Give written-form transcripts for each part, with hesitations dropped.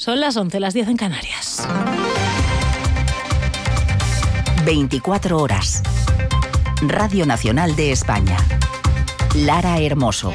Son las 11, las 10 en Canarias. 24 horas. Radio Nacional de España. Lara Hermoso.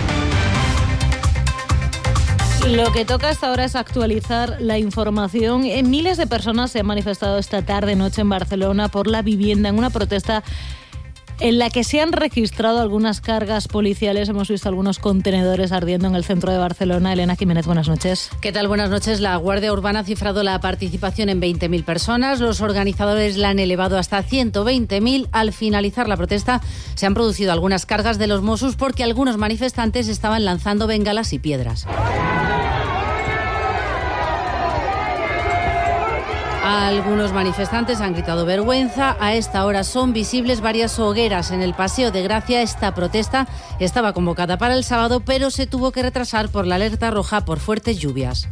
Lo que toca hasta ahora es actualizar la información. Miles de personas se han manifestado esta tarde-noche en Barcelona por la vivienda en una protesta en la que se han registrado algunas cargas policiales. Hemos visto algunos contenedores ardiendo en el centro de Barcelona. Elena Jiménez, buenas noches. ¿Qué tal? Buenas noches. La Guardia Urbana ha cifrado la participación en 20.000 personas. Los organizadores la han elevado hasta 120.000. Al finalizar la protesta se han producido algunas cargas de los Mossos porque algunos manifestantes estaban lanzando bengalas y piedras. Algunos manifestantes han gritado vergüenza. A esta hora son visibles varias hogueras en el Paseo de Gracia. Esta protesta estaba convocada para el sábado, pero se tuvo que retrasar por la alerta roja por fuertes lluvias.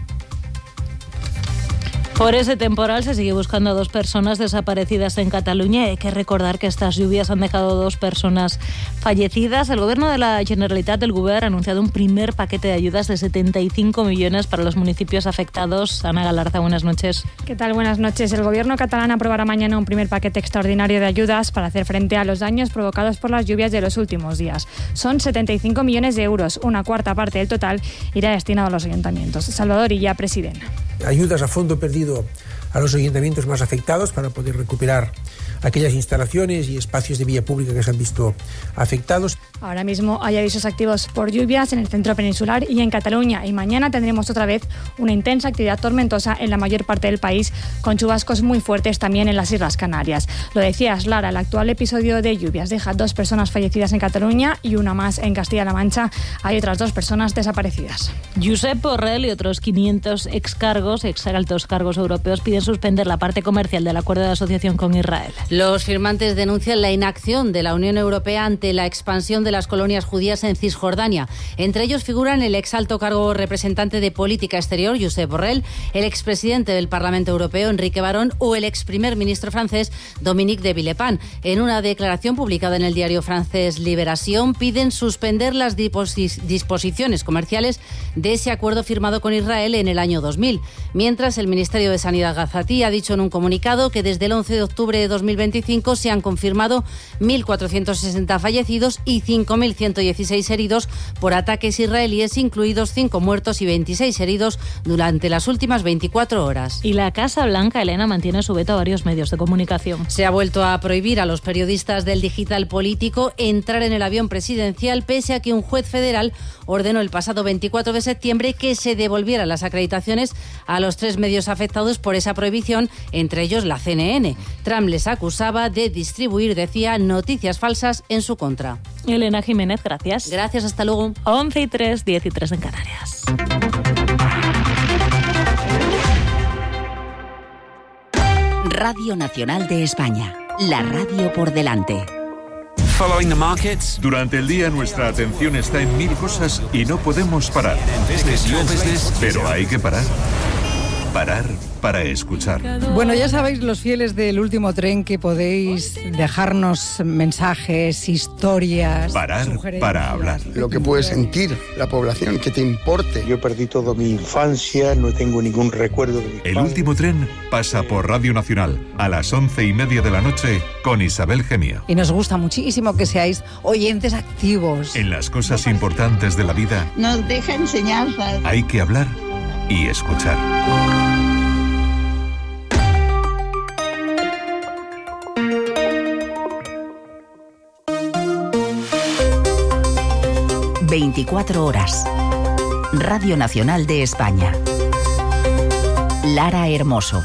Por ese temporal se sigue buscando a 2 personas desaparecidas en Cataluña. Hay que recordar que estas lluvias han dejado 2 personas fallecidas. El Gobierno de la Generalitat del Govern ha anunciado un primer paquete de ayudas de 75 millones para los municipios afectados. Ana Galarza, buenas noches. ¿Qué tal? Buenas noches. El Gobierno catalán aprobará mañana un primer paquete extraordinario de ayudas para hacer frente a los daños provocados por las lluvias de los últimos días. Son 75 millones de euros. Una cuarta parte del total irá destinado a los ayuntamientos. Salvador Illa, presidente. Ayudas a fondo perdido a los ayuntamientos más afectados para poder recuperar aquellas instalaciones y espacios de vía pública que se han visto afectados. Ahora mismo hay avisos activos por lluvias en el centro peninsular y en Cataluña, y mañana tendremos otra vez una intensa actividad tormentosa en la mayor parte del país, con chubascos muy fuertes también en las Islas Canarias. Lo decías, Lara, el actual episodio de lluvias deja 2 personas fallecidas en Cataluña y una más en Castilla-La Mancha. Hay otras 2 personas desaparecidas. Josep Borrell y otros 500 exaltos cargos europeos piden suspender la parte comercial del acuerdo de asociación con Israel. Los firmantes denuncian la inacción de la Unión Europea ante la expansión de las colonias judías en Cisjordania. Entre ellos figuran el exalto cargo representante de política exterior, Josep Borrell, el expresidente del Parlamento Europeo, Enrique Barón, o el exprimer ministro francés, Dominique de Villepin. En una declaración publicada en el diario francés Libération, piden suspender las disposiciones comerciales de ese acuerdo firmado con Israel en el año 2000. Mientras, el Ministerio de Sanidad gazatí ha dicho en un comunicado que desde el 11 de octubre de 2025 se han confirmado 1.460 fallecidos y 5.116 heridos por ataques israelíes, incluidos 5 muertos y 26 heridos durante las últimas 24 horas. Y la Casa Blanca, Elena, mantiene su veto a varios medios de comunicación. Se ha vuelto a prohibir a los periodistas del digital político entrar en el avión presidencial, pese a que un juez federal ordenó el pasado 24 de septiembre que se devolvieran las acreditaciones a los 3 medios afectados por esa prohibición, entre ellos la CNN. Trump les acusaba de distribuir, decía, noticias falsas en su contra. Elena Jiménez, gracias. Gracias, hasta luego. 11:03, 10:03 en Canarias. Radio Nacional de España. La radio por delante. Following the markets. Durante el día nuestra atención está en 1000 cosas y no podemos parar. Pero hay que parar. Parar para escuchar. Bueno, ya sabéis, los fieles del Último Tren, que podéis dejarnos mensajes, historias, Parar para hablar. Lo que puede sentir la población, que te importe. Yo perdí toda mi infancia, no tengo ningún recuerdo de mi El Último Tren pasa por Radio Nacional a las 11:30 de la noche con Isabel Gemio. Y nos gusta muchísimo que seáis oyentes activos. En las cosas importantes de la vida nos deja enseñanzas. Hay que hablar y escuchar. ...24 horas. Radio Nacional de España. Lara Hermoso.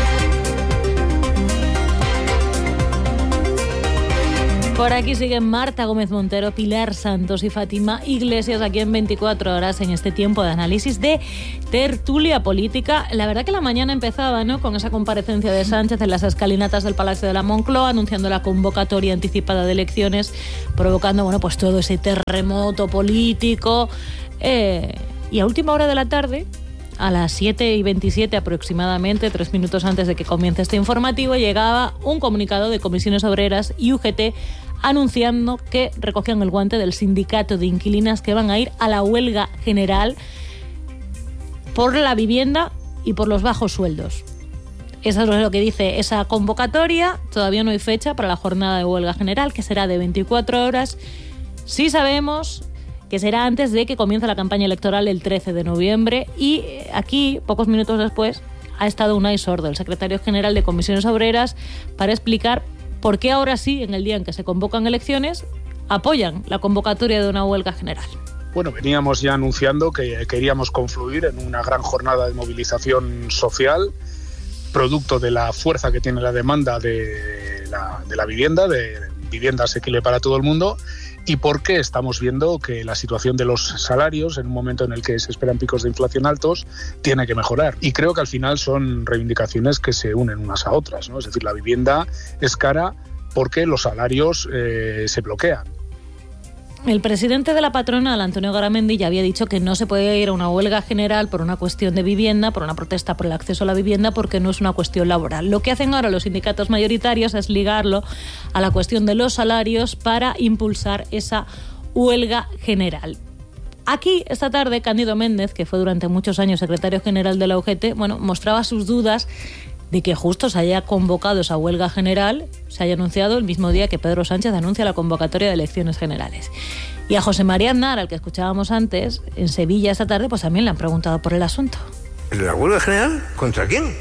Por aquí siguen Marta Gómez Montero, Pilar Santos y Fátima Iglesias aquí en 24 horas en este tiempo de análisis de tertulia política. La verdad que la mañana empezaba, ¿no?, con esa comparecencia de Sánchez en las escalinatas del Palacio de la Moncloa, anunciando la convocatoria anticipada de elecciones, provocando, bueno, pues todo ese terremoto político. Y a última hora de la tarde, a las 7:27 aproximadamente, 3 minutos antes de que comience este informativo, llegaba un comunicado de Comisiones Obreras y UGT anunciando que recogían el guante del sindicato de inquilinas, que van a ir a la huelga general por la vivienda y por los bajos sueldos. Eso es lo que dice esa convocatoria. Todavía no hay fecha para la jornada de huelga general, que será de 24 horas. Sí sabemos que será antes de que comience la campaña electoral el 13 de noviembre. Y aquí, pocos minutos después, ha estado Unai Sordo, el secretario general de Comisiones Obreras, para explicar por qué ahora sí, en el día en que se convocan elecciones, apoyan la convocatoria de una huelga general. Bueno, veníamos ya anunciando que queríamos confluir en una gran jornada de movilización social, producto de la fuerza que tiene la demanda de la vivienda, de vivienda asequible para todo el mundo, y porque estamos viendo que la situación de los salarios, en un momento en el que se esperan picos de inflación altos, tiene que mejorar. Y creo que al final son reivindicaciones que se unen unas a otras, ¿no? Es decir, la vivienda es cara porque los salarios se bloquean. El presidente de la patronal, Antonio Garamendi, ya había dicho que no se puede ir a una huelga general por una cuestión de vivienda, por una protesta por el acceso a la vivienda, porque no es una cuestión laboral. Lo que hacen ahora los sindicatos mayoritarios es ligarlo a la cuestión de los salarios para impulsar esa huelga general. Aquí, esta tarde, Cándido Méndez, que fue durante muchos años secretario general de la UGT, mostraba sus dudas de que justo se haya convocado esa huelga general, se haya anunciado el mismo día que Pedro Sánchez anuncia la convocatoria de elecciones generales. Y a José María Aznar, al que escuchábamos antes, en Sevilla esta tarde, pues también le han preguntado por el asunto. ¿La huelga general contra quién?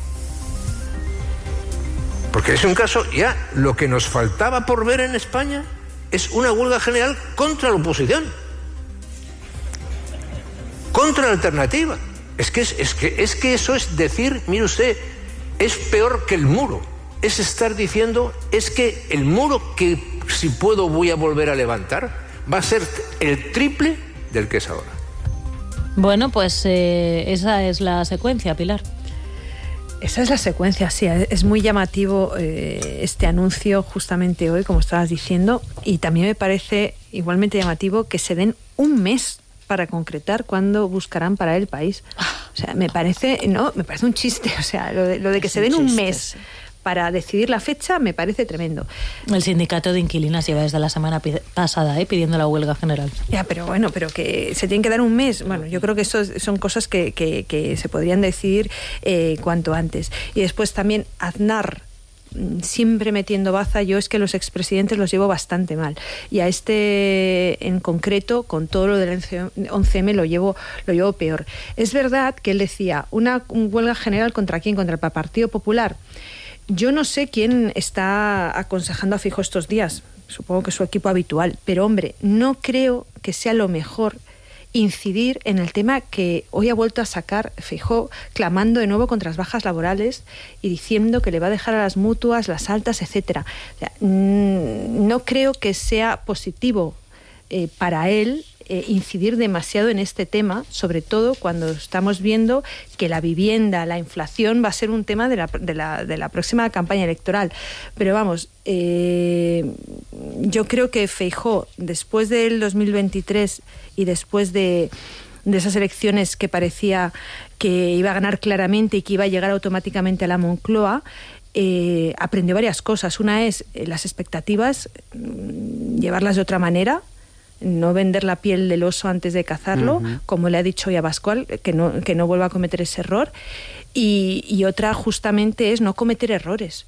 Porque es un caso, ya lo que nos faltaba por ver en España es una huelga general contra la oposición, contra la alternativa. Es que eso es decir, mire usted, es peor que el muro. Es estar diciendo, es que el muro que si puedo voy a volver a levantar va a ser el triple del que es ahora. Bueno, pues esa es la secuencia, Pilar. Esa es la secuencia, sí. Es muy llamativo este anuncio justamente hoy, como estabas diciendo, y también me parece igualmente llamativo que se den un mes para concretar cuándo buscarán para el país. O sea, me parece un chiste. O sea, lo de que se den un mes para decidir la fecha me parece tremendo. El sindicato de inquilinas lleva desde la semana pasada pidiendo la huelga general. Ya, pero que se tienen que dar un mes. Bueno, yo creo que eso son cosas que se podrían decidir cuanto antes. Y después también Aznar, siempre metiendo baza. Yo es que los expresidentes los llevo bastante mal, y a este en concreto, con todo lo del 11M, lo llevo peor. Es verdad que él decía una huelga general ¿contra quién? Contra el Partido Popular. Yo no sé quién está aconsejando a Feijóo estos días, supongo que su equipo habitual, pero hombre, no creo que sea lo mejor incidir en el tema que hoy ha vuelto a sacar Feijóo, clamando de nuevo contra las bajas laborales y diciendo que le va a dejar a las mutuas, las altas, etcétera. O sea, no creo que sea positivo para él incidir demasiado en este tema, sobre todo cuando estamos viendo que la vivienda, la inflación va a ser un tema de la próxima campaña electoral. Pero vamos, yo creo que Feijóo, después del 2023 y después de esas elecciones que parecía que iba a ganar claramente y que iba a llegar automáticamente a la Moncloa, aprendió varias cosas. Una es las expectativas, llevarlas de otra manera, no vender la piel del oso antes de cazarlo, como le ha dicho hoy a Pascual, que no vuelva a cometer ese error. Y otra justamente es no cometer errores.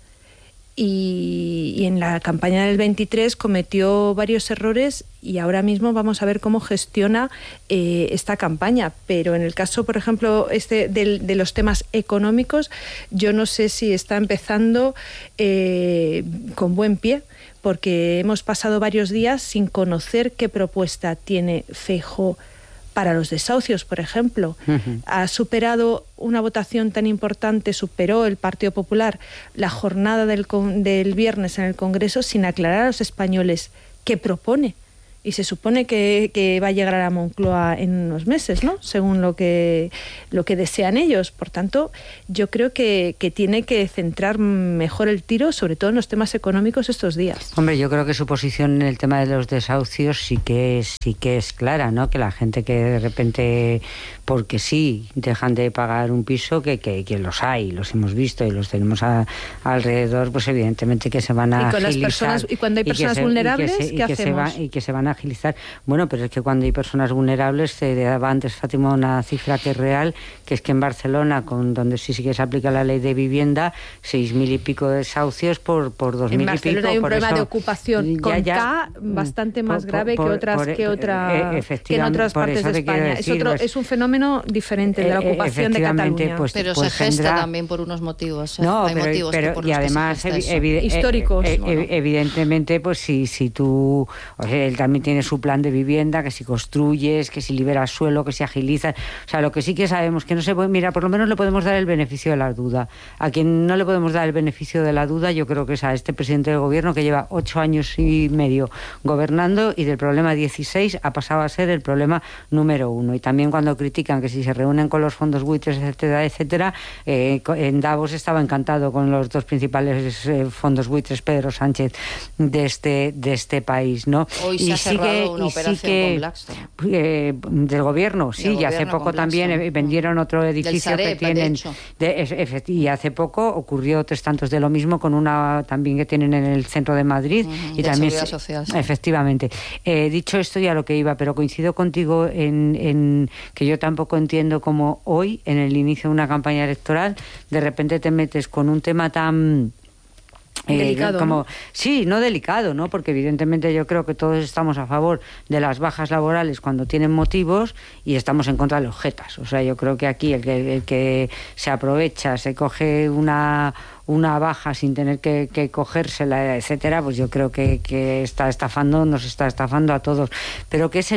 Y en la campaña del 23 cometió varios errores, y ahora mismo vamos a ver cómo gestiona esta campaña. Pero en el caso, por ejemplo, de los temas económicos, yo no sé si está empezando con buen pie, porque hemos pasado varios días sin conocer qué propuesta tiene Feijóo para los desahucios, por ejemplo. Ha superado una votación tan importante, superó el Partido Popular la jornada del viernes en el Congreso sin aclarar a los españoles qué propone. Y se supone que va a llegar a la Moncloa en unos meses, ¿no? Según lo que desean ellos. Por tanto, yo creo que tiene que centrar mejor el tiro, sobre todo en los temas económicos estos días. Hombre, yo creo que su posición en el tema de los desahucios sí que es clara, ¿no? Que la gente que de repente, porque sí, dejan de pagar un piso, que los hay, los hemos visto y los tenemos alrededor, pues evidentemente que se van a agilizar. Y cuando hay personas vulnerables, ¿qué hacemos? Y que se van a agilizar. Bueno, pero es que cuando hay personas vulnerables, te daba antes, Fátima, una cifra que es real, que es que en Barcelona, donde sí que se aplica la ley de vivienda, 6.000 y pico de desahucios por 2.000 y pico. En Barcelona hay un problema de ocupación con K bastante más grave que en otras partes de España. Es un fenómeno diferente de la ocupación de Cataluña. Pero se gesta también por unos motivos. No, hay motivos por y los además que se gesta históricos. Evidentemente, pues si tú, o sea, él también tiene su plan de vivienda, que si construyes, que si liberas suelo, que si agilizas. O sea, lo que sí que sabemos que no se puede, mira, por lo menos le podemos dar el beneficio de la duda. A quien no le podemos dar el beneficio de la duda, yo creo que es a este presidente del gobierno que lleva 8 años y medio gobernando y del problema 16 ha pasado a ser el problema número 1. Y también cuando critican que si se reúnen con los fondos buitres, etcétera, etcétera, en Davos estaba encantado con los dos principales fondos buitres, Pedro Sánchez, de este país, ¿no? Hoy se ha cerrado una operación con Blackstone. Del gobierno, sí, y hace poco también vendieron otro edificio que tienen. Y hace poco ocurrió 3 tantos de lo mismo con una también que tienen en el centro de Madrid. Y también Seguridad Social, sí. Efectivamente. Dicho esto, ya lo que iba, pero coincido contigo en que yo tampoco entiendo cómo hoy, en el inicio de una campaña electoral, de repente te metes con un tema tan delicado, como, ¿no? Sí, no delicado, ¿no? Porque evidentemente yo creo que todos estamos a favor de las bajas laborales cuando tienen motivos y estamos en contra de los jetas. O sea, yo creo que aquí el que se aprovecha, se coge una baja sin tener que cogérsela, etcétera, pues yo creo que nos está estafando a todos. Pero que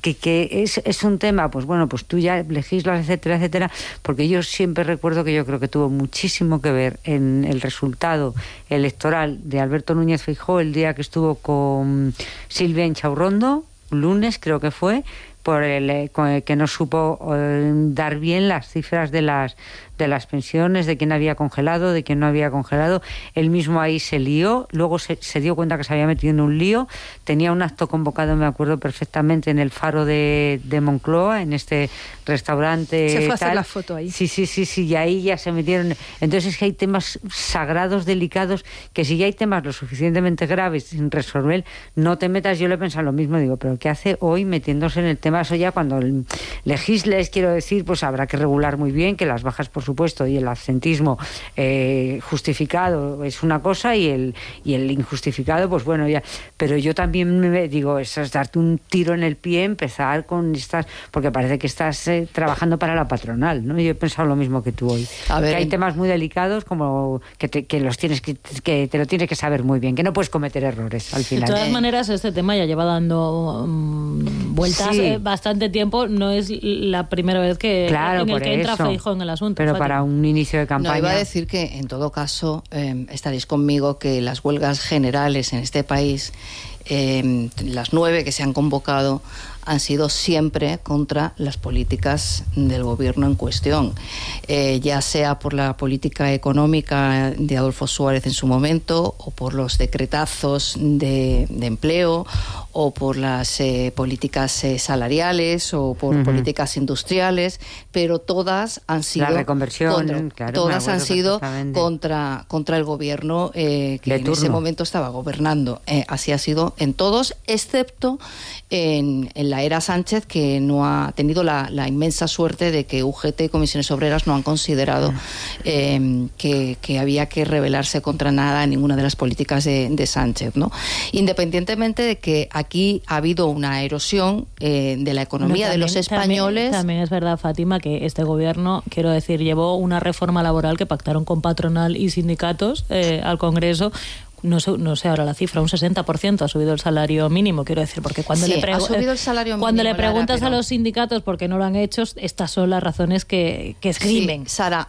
es un tema, pues bueno, pues tú ya legislas, etcétera, etcétera, porque yo siempre recuerdo que yo creo que tuvo muchísimo que ver en el resultado electoral de Alberto Núñez Feijóo el día que estuvo con Silvia Inchaurrondo, lunes creo que fue, por que no supo dar bien las cifras de las pensiones, de quién había congelado, de quién no había congelado. Él mismo ahí se lió, luego se dio cuenta que se había metido en un lío. Tenía un acto convocado, me acuerdo perfectamente, en el Faro de Moncloa, en este restaurante. Se fue a hacer la foto ahí. Sí, y ahí ya se metieron. Entonces es que hay temas sagrados, delicados, que si ya hay temas lo suficientemente graves sin resolver, no te metas. Yo le he pensado lo mismo, digo, pero ¿qué hace hoy metiéndose en el tema? Eso ya cuando legisles, quiero decir, pues habrá que regular muy bien, que las bajas, por supuesto, y el absentismo justificado es una cosa y el injustificado, pues bueno, ya. Pero yo también me digo, eso es darte un tiro en el pie, empezar con estas, porque parece que estás trabajando para la patronal, ¿no? Yo he pensado lo mismo que tú hoy. Que hay temas muy delicados como que te lo tienes que saber muy bien, que no puedes cometer errores al final. De todas maneras, este tema ya lleva dando vueltas bastante tiempo. No es la primera vez que entra Feijóo en el asunto. Pero para un inicio de campaña. No, iba a decir que en todo caso estaréis conmigo que las huelgas generales en este país, las 9 que se han convocado, han sido siempre contra las políticas del gobierno en cuestión, ya sea por la política económica de Adolfo Suárez en su momento, o por los decretazos de empleo, o por las políticas salariales, o por políticas industriales, pero todas han sido la reconversión, todas han sido contra el gobierno que en ese momento estaba gobernando. Así ha sido en todos, excepto en la era Sánchez, que no ha tenido la inmensa suerte de que UGT y Comisiones Obreras no han considerado que había que rebelarse contra ninguna de las políticas de Sánchez, ¿no? Independientemente de que aquí ha habido una erosión de la economía de los españoles. También es verdad, Fátima, que este gobierno, quiero decir, llevó una reforma laboral que pactaron con patronal y sindicatos al Congreso. No sé ahora la cifra, un 60% ha subido el salario mínimo, quiero decir, porque cuando ha subido el salario mínimo, cuando le preguntas a los sindicatos por qué no lo han hecho, estas son las razones que escriben. Sí, Sara,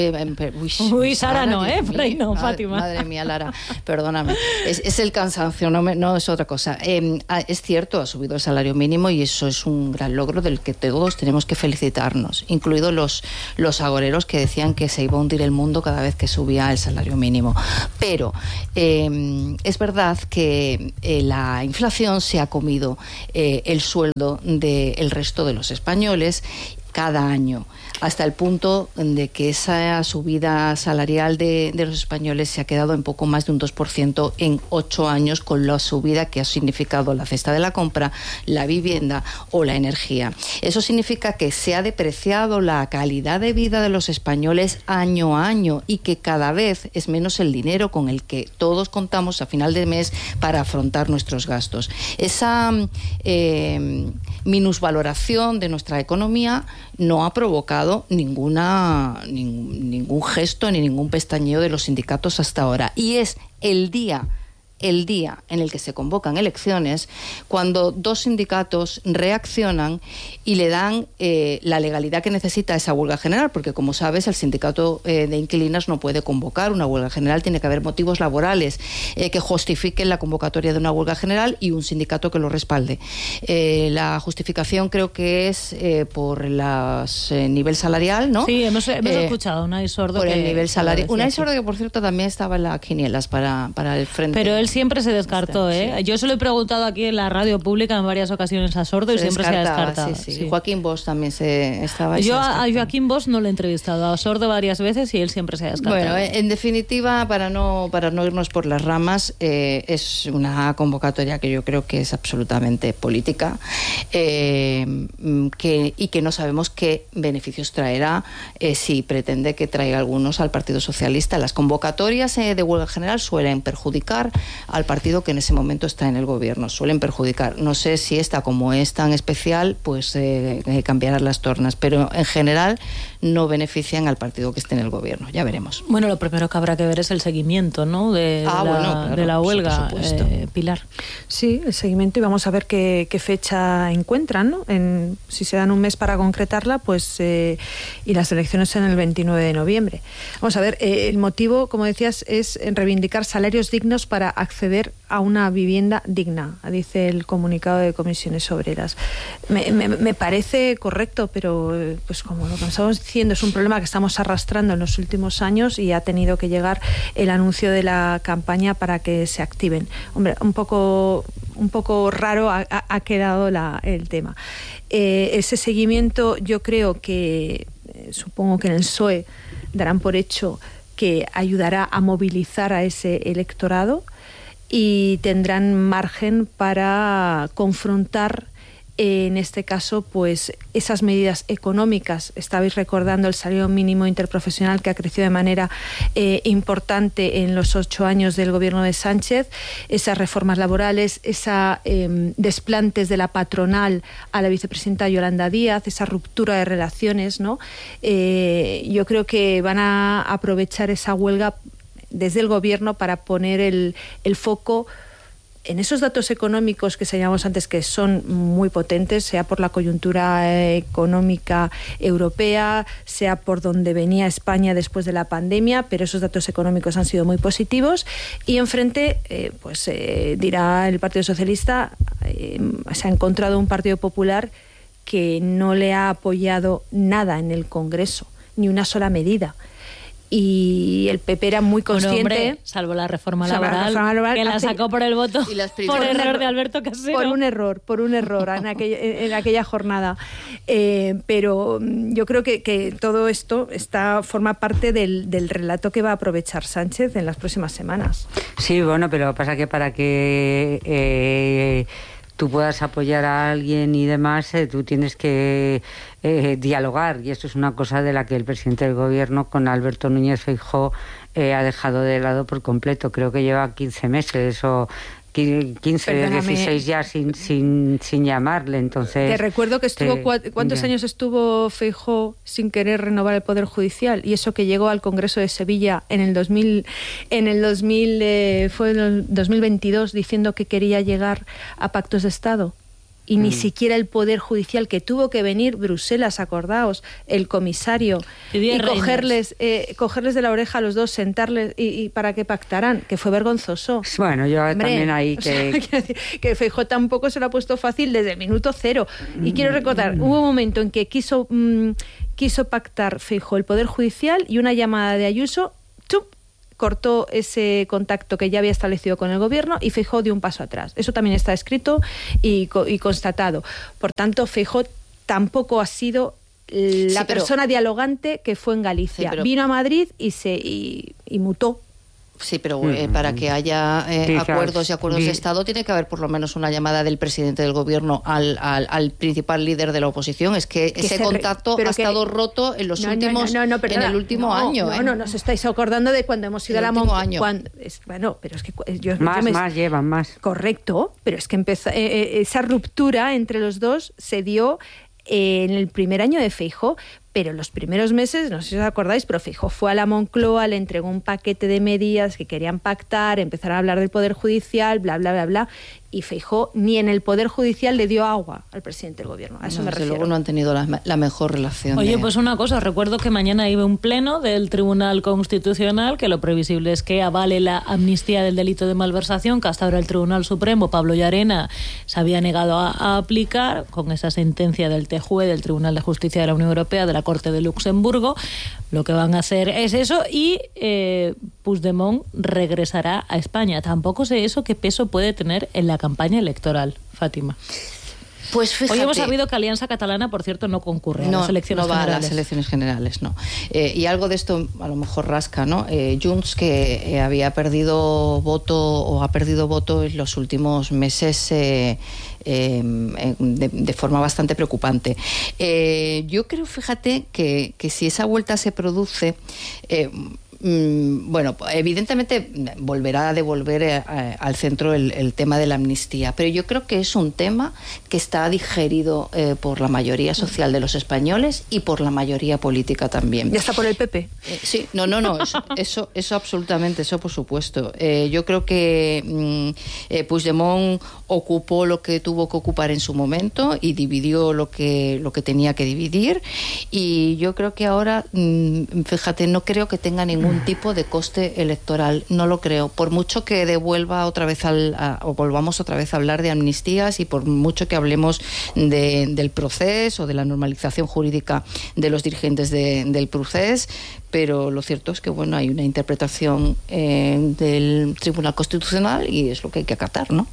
Sara no, por ahí no, Fátima. Madre mía, Lara, perdóname. Es el cansancio, no es otra cosa. Es cierto, ha subido el salario mínimo y eso es un gran logro del que todos tenemos que felicitarnos, incluidos los agoreros que decían que se iba a hundir el mundo cada vez que subía el salario mínimo. Pero es verdad que la inflación se ha comido el sueldo del resto de los españoles, cada año, hasta el punto de que esa subida salarial de los españoles se ha quedado en poco más de un 2% en 8 años, con la subida que ha significado la cesta de la compra, la vivienda o la energía. Eso significa que se ha depreciado la calidad de vida de los españoles año a año y que cada vez es menos el dinero con el que todos contamos a final de mes para afrontar nuestros gastos. Esa minusvaloración de nuestra economía no ha provocado ningún gesto ni ningún pestañeo de los sindicatos hasta ahora. Y es el día en el que se convocan elecciones cuando dos sindicatos reaccionan y le dan la legalidad que necesita esa huelga general, porque como sabes el sindicato de inquilinas no puede convocar una huelga general, tiene que haber motivos laborales que justifiquen la convocatoria de una huelga general y un sindicato que lo respalde. La justificación creo que es por el nivel salarial, ¿no? Sí, hemos escuchado Unai Sordo por que el nivel salarial. Unai sí. Sordo que por cierto también estaba en las quinielas para el frente. Pero él siempre se descartó, ¿eh? Sí. Yo se lo he preguntado aquí en la radio pública en varias ocasiones a Sordo y siempre se ha descartado. Sí. Joaquín Bosch también estaba. Yo a Joaquín Bosch no lo he entrevistado, a Sordo varias veces y él siempre se ha descartado. Bueno, en definitiva, para no irnos por las ramas, es una convocatoria que yo creo que es absolutamente política y que no sabemos qué beneficios traerá si pretende que traiga algunos al Partido Socialista. Las convocatorias de huelga general suelen perjudicar al partido que en ese momento está en el gobierno, suelen perjudicar. No sé si esta, como es tan especial, pues cambiará las tornas, pero en general no benefician al partido que esté en el gobierno. Ya veremos. Bueno, lo primero que habrá que ver es el seguimiento, ¿no? de la huelga, Pilar. Sí, el seguimiento, y vamos a ver qué fecha encuentran, ¿no? Si se dan un mes para concretarla, pues y las elecciones son el 29 de noviembre. Vamos a ver, el motivo, como decías, es reivindicar salarios dignos para acceder a una vivienda digna, dice el comunicado de Comisiones Obreras. Me parece correcto, pero pues como lo que estamos diciendo, es un problema que estamos arrastrando en los últimos años y ha tenido que llegar el anuncio de la campaña para que se activen. Hombre, un poco raro ha quedado el tema. Ese seguimiento, yo creo que, supongo que en el PSOE darán por hecho que ayudará a movilizar a ese electorado y tendrán margen para confrontar en este caso pues esas medidas económicas. Estabais recordando el salario mínimo interprofesional que ha crecido de manera importante en los 8 años del gobierno de Sánchez, esas reformas laborales, desplantes de la patronal a la vicepresidenta Yolanda Díaz, esa ruptura de relaciones, ¿no? Yo creo que van a aprovechar esa huelga desde el gobierno para poner el foco en esos datos económicos que señalamos antes, que son muy potentes, sea por la coyuntura económica europea, sea por donde venía España después de la pandemia, pero esos datos económicos han sido muy positivos. Y enfrente, dirá el Partido Socialista, se ha encontrado un Partido Popular que no le ha apoyado nada en el Congreso, ni una sola medida. Y el PP era muy consciente, bueno, hombre, salvo la reforma laboral, que la sacó por el voto, por error de Alberto Casero. Por un error en aquella jornada. Pero yo creo que todo esto forma parte del relato que va a aprovechar Sánchez en las próximas semanas. Sí, bueno, pero pasa que para que tú puedas apoyar a alguien y demás, tú tienes que dialogar, y esto es una cosa de la que el presidente del gobierno con Alberto Núñez Feijóo ha dejado de lado por completo. Creo que lleva 15 meses o 15, 16 ya sin llamarle. Entonces, te recuerdo que estuvo ¿cuántos años estuvo Feijóo sin querer renovar el Poder Judicial? Y eso que llegó al Congreso de Sevilla en el 2022 diciendo que quería llegar a pactos de Estado. Y ni siquiera el Poder Judicial, que tuvo que venir Bruselas, acordaos, el comisario, y cogerles de la oreja a los dos, sentarles y para que pactaran, que fue vergonzoso. Bueno, yo también ahí que Feijóo tampoco se lo ha puesto fácil desde el minuto cero. Y quiero recordar, hubo un momento en que quiso pactar Feijóo el Poder Judicial, y una llamada de Ayuso cortó ese contacto que ya había establecido con el gobierno, y Feijóo dio un paso atrás. Eso también está escrito y constatado. Por tanto, Feijóo tampoco ha sido la persona dialogante que fue en Galicia. Vino a Madrid y mutó. Sí, pero para que haya acuerdos de Estado tiene que haber por lo menos una llamada del presidente del gobierno al principal líder de la oposición. Es que ese contacto ha estado roto en los últimos en el último año. No, os estáis acordando de cuando hemos ido a la Moncloa. Bueno, pero es que más llevan más. Correcto, pero es que empezó esa ruptura entre los dos se dio en el primer año de Feijóo. Pero en los primeros meses, no sé si os acordáis, pero Feijóo fue a la Moncloa, le entregó un paquete de medidas que querían pactar, empezaron a hablar del Poder Judicial, bla, bla, bla, bla, y Feijóo ni en el Poder Judicial le dio agua al presidente del gobierno. A eso me refiero. Luego no han tenido la mejor relación. Oye, pues una cosa, recuerdo que mañana iba un pleno del Tribunal Constitucional, que lo previsible es que avale la amnistía del delito de malversación, que hasta ahora el Tribunal Supremo, Pablo Llarena, se había negado a aplicar, con esa sentencia del TJUE, del Tribunal de Justicia de la Unión Europea, de la Corte de Luxemburgo. Lo que van a hacer es eso, y Puigdemont regresará a España. Tampoco sé eso qué peso puede tener en la campaña electoral, Fátima. Pues fíjate, hoy hemos sabido que Alianza Catalana, por cierto, no concurre a las elecciones generales. No va a las elecciones generales, no. Y algo de esto a lo mejor rasca, ¿no? Junts, que había perdido voto o ha perdido voto en los últimos meses de forma bastante preocupante. Yo creo, fíjate, que si esa vuelta se produce... bueno, evidentemente volverá a devolver al centro el tema de la amnistía, pero yo creo que es un tema que está digerido por la mayoría social de los españoles y por la mayoría política también. ¿Ya está por el PP? Sí, no, eso absolutamente, eso por supuesto. Yo creo que Puigdemont ocupó lo que tuvo que ocupar en su momento y dividió lo que tenía que dividir, y yo creo que ahora, fíjate, no creo que tenga ningún tipo de coste electoral, no lo creo, por mucho que devuelva otra vez o volvamos otra vez a hablar de amnistías, y por mucho que hablemos del proceso, de la normalización jurídica de los dirigentes del proceso, pero lo cierto es que bueno, hay una interpretación del Tribunal Constitucional y es lo que hay que acatar, ¿no?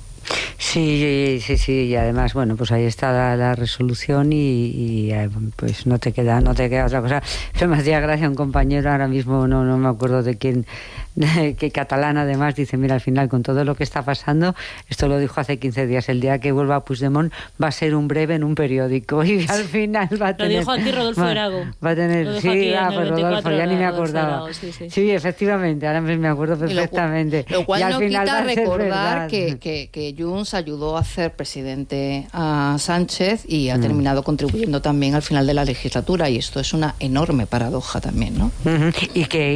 Sí, y además, bueno, pues ahí está la resolución y pues no te queda otra cosa. Pero me hacía gracia un compañero, ahora mismo no me acuerdo de quién, que catalán además, dice, mira, al final con todo lo que está pasando, esto lo dijo hace 15 días, el día que vuelva Puigdemont va a ser un breve en un periódico, y al final va a tener... Lo dijo aquí Rodolfo Erago. Va a tener, sí, pues Rodolfo, ya ni me acordaba. Sí, efectivamente, ahora me acuerdo perfectamente. Lo cual y al no final quita recordar que Junts ayudó a hacer presidente a Sánchez y ha terminado contribuyendo también al final de la legislatura, y esto es una enorme paradoja también, ¿no? Y que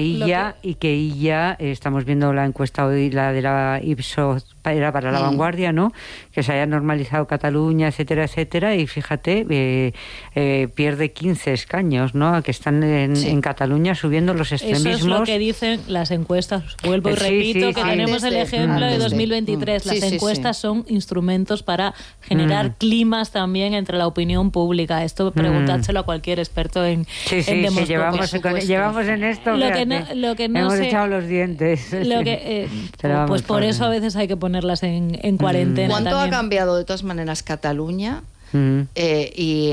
ella estamos viendo la encuesta hoy, la de la Ipsos, era para La Vanguardia, ¿no? Que se haya normalizado Cataluña, etcétera, etcétera, y fíjate, pierde 15 escaños, ¿no? Que están en Cataluña subiendo los extremismos. Eso es lo que dicen las encuestas. Vuelvo y repito que tenemos el ejemplo de 2023. Las encuestas son instrumentos para generar climas también entre la opinión pública. Esto preguntádselo a cualquier experto en demoscopia. Llevamos en esto, lo que no hemos sé, echado los dientes. Pues por eso a veces hay que ponerlas en cuarentena. ¿Cuánto también ha cambiado de todas maneras Cataluña? Y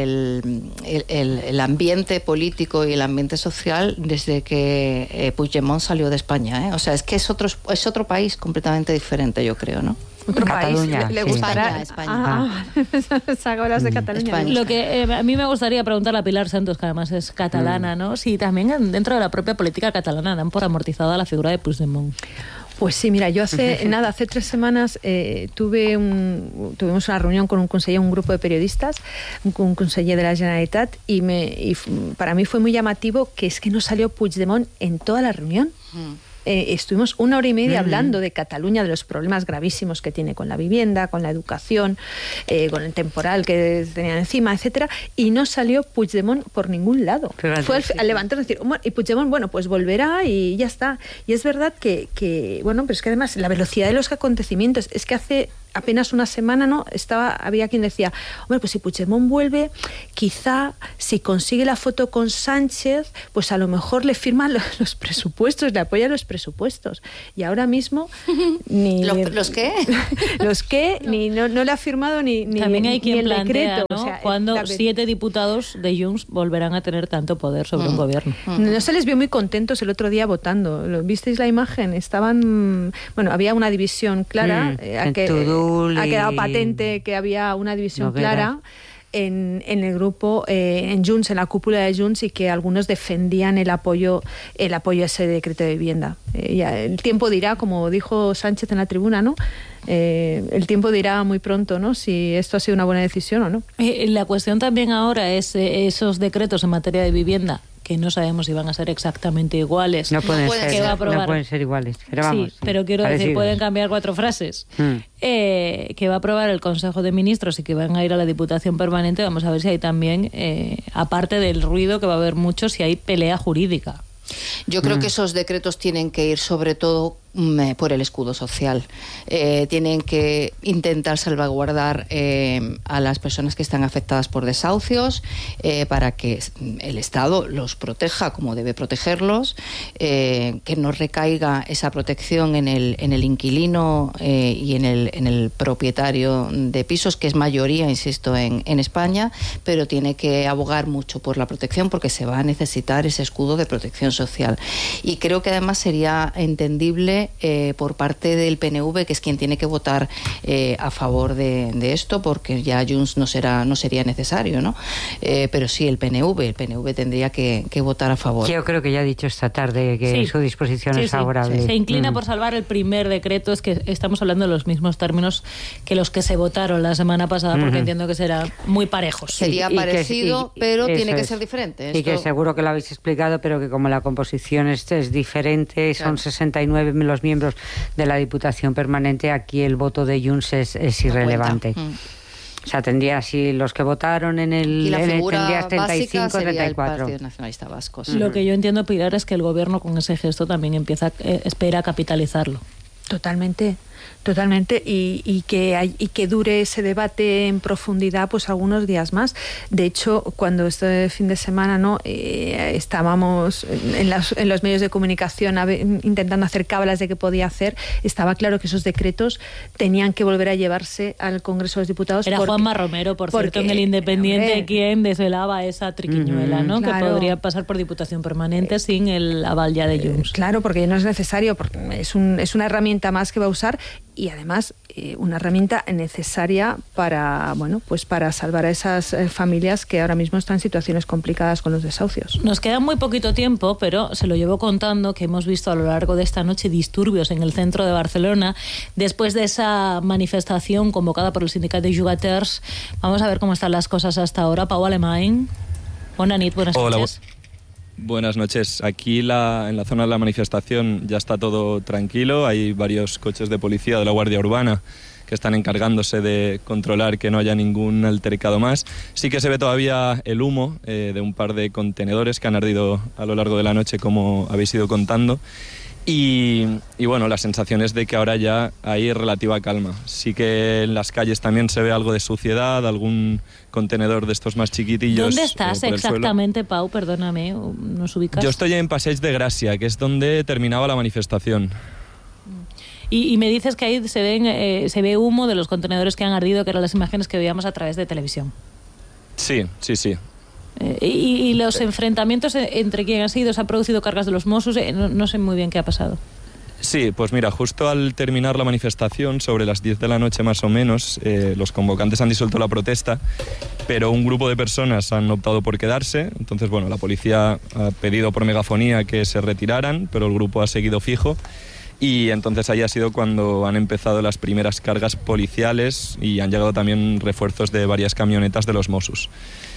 el ambiente político y el ambiente social desde que Puigdemont salió de España, ¿eh? O sea, es que es otro país completamente diferente, yo creo, ¿no? Otro Cataluña, país, le gustará España. Sagoras de Cataluña. España. Lo que a mí me gustaría preguntarle a Pilar Santos, que además es catalana, ¿no? Si también dentro de la propia política catalana dan por amortizada la figura de Puigdemont. Pues sí, mira, yo hace 3 semanas tuvimos una reunión con un grupo de periodistas, un conseller de la Generalitat, y para mí fue muy llamativo que es que no salió Puigdemont en toda la reunión. Estuvimos 1 hora y media hablando de Cataluña, de los problemas gravísimos que tiene con la vivienda, con la educación, con el temporal que tenían encima, etcétera, y no salió Puigdemont por ningún lado. Fue al levantarse y decir, y Puigdemont, bueno, pues volverá y ya está. Y es verdad que bueno, pero es que además la velocidad de los acontecimientos es que hace apenas una semana, ¿no? Había quien decía, hombre, pues si Puigdemont vuelve, quizá si consigue la foto con Sánchez, pues a lo mejor le firman los presupuestos, le apoya los presupuestos. Y ahora mismo ni ¿Los qué? Los qué, ni no le ha firmado ni también hay quien el plantea, decreto, ¿no? o sea, cuando 7 diputados de Junts volverán a tener tanto poder sobre un gobierno. No se les vio muy contentos el otro día votando. ¿Visteis la imagen? Estaban, bueno, había una división clara, ha quedado patente que había una división clara en el grupo, en Junts, en la cúpula de Junts, y que algunos defendían el apoyo a ese decreto de vivienda. Ya el tiempo dirá, como dijo Sánchez en la tribuna, ¿no? El tiempo dirá muy pronto, ¿no?, si esto ha sido una buena decisión o no. La cuestión también ahora es esos decretos en materia de vivienda, que no sabemos si van a ser exactamente iguales. No pueden ser iguales. Pero vamos, sí, pero quiero decir, pueden cambiar 4 frases. Que va a aprobar el Consejo de Ministros y que van a ir a la Diputación Permanente. Vamos a ver si hay también, aparte del ruido que va a haber mucho, si hay pelea jurídica. Yo creo que esos decretos tienen que ir sobre todo por el escudo social. Tienen que intentar salvaguardar a las personas que están afectadas por desahucios, para que el Estado los proteja como debe protegerlos, que no recaiga esa protección en el inquilino y en el propietario de pisos, que es mayoría, insisto, en España, pero tiene que abogar mucho por la protección, porque se va a necesitar ese escudo de protección social. Y creo que además sería entendible por parte del PNV, que es quien tiene que votar a favor de esto, porque ya Junts no sería necesario, ¿no? Pero sí el PNV tendría que votar a favor. Yo creo que ya ha dicho esta tarde que su disposición es favorable. Se inclina por salvar el primer decreto. Es que estamos hablando de los mismos términos que los que se votaron la semana pasada, porque entiendo que serán muy parejos. Sería parecido, pero tiene que ser diferente. Y que seguro que lo habéis explicado, pero que como la composición es diferente, son 69 los miembros de la Diputación Permanente, aquí el voto de Junts es irrelevante. O sea, tendría así los que votaron en el... Y la figura 35, básica sería 34. el Partido Nacionalista Vasco. Sí. Lo que yo entiendo, Pilar, es que el Gobierno con ese gesto también espera capitalizarlo. Totalmente, y que dure ese debate en profundidad pues algunos días más. De hecho, cuando este fin de semana estábamos en los medios de comunicación intentando hacer cábalas de qué podía hacer, estaba claro que esos decretos tenían que volver a llevarse al Congreso de los Diputados. Era Juanma Romero, por cierto, en El Independiente, quien desvelaba esa triquiñuela, ¿no? Claro. Que podría pasar por Diputación Permanente sin el aval ya de Junts. Claro, porque no es necesario, porque es una herramienta más que va a usar, y además una herramienta necesaria para salvar a esas familias que ahora mismo están en situaciones complicadas con los desahucios. Nos queda muy poquito tiempo, pero se lo llevo contando que hemos visto a lo largo de esta noche disturbios en el centro de Barcelona después de esa manifestación convocada por el sindicato de Jugaters. Vamos a ver cómo están las cosas hasta ahora. Pau Alemany, buenas noches. Buenas noches. Aquí en la zona de la manifestación ya está todo tranquilo. Hay varios coches de policía de la Guardia Urbana que están encargándose de controlar que no haya ningún altercado más. Sí que se ve todavía el humo de un par de contenedores que han ardido a lo largo de la noche, como habéis ido contando. Y bueno, la sensación es de que ahora ya hay relativa calma. Sí que en las calles también se ve algo de suciedad, algún contenedor de estos más chiquitillos. ¿Dónde estás exactamente, Pau? Perdóname, ¿nos ubicas? Yo estoy en Passeig de Gràcia, que es donde terminaba la manifestación. Y me dices que ahí se ve humo de los contenedores que han ardido, que eran las imágenes que veíamos a través de televisión. Sí. ¿Y los enfrentamientos entre quién ha sido? ¿Se han producido cargas de los Mossos? No sé muy bien qué ha pasado. Sí, pues mira, justo al terminar la manifestación, sobre las 10 de la noche más o menos, los convocantes han disuelto la protesta, pero un grupo de personas han optado por quedarse. Entonces, bueno, la policía ha pedido por megafonía que se retiraran, pero el grupo ha seguido fijo. Y entonces ahí ha sido cuando han empezado las primeras cargas policiales y han llegado también refuerzos de varias camionetas de los Mossos.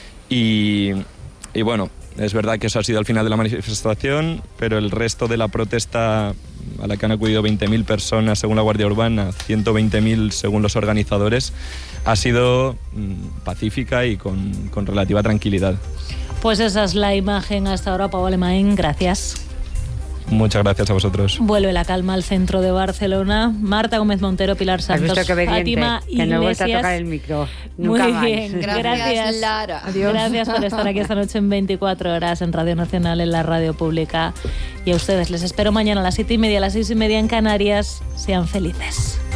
Y bueno, es verdad que eso ha sido al final de la manifestación, pero el resto de la protesta, a la que han acudido 20.000 personas según la Guardia Urbana, 120.000 según los organizadores, ha sido pacífica y con relativa tranquilidad. Pues esa es la imagen hasta ahora, Pau Alemany. Gracias. Muchas gracias a vosotros. Vuelve la calma al centro de Barcelona. Marta Gómez Montero, Pilar Santos, Fátima Iglesias. Que no he vuelto a tocar el micro. Nunca Muy más. bien, gracias Lara. Adiós. Gracias por estar aquí esta noche en 24 horas en Radio Nacional, en la radio pública. Y a ustedes les espero mañana a las 7:30, a las 6:30 en Canarias. Sean felices.